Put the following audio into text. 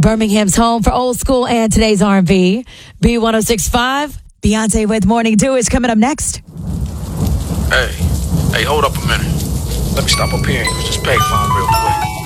Birmingham's home for old school and today's R&B. B1065. Beyonce with Morning Dew is coming up next. Hey, hold up a minute. Let me stop up here and use this payphone real quick.